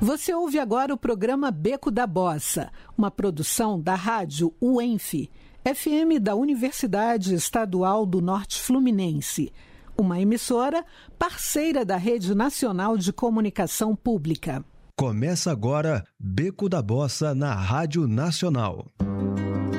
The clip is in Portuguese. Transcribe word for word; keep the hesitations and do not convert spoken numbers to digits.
Você ouve agora o programa Beco da Bossa, uma produção da rádio U E N F, F M da Universidade Estadual do Norte Fluminense, uma emissora parceira da Rede Nacional de Comunicação Pública. Começa agora Beco da Bossa na Rádio Nacional.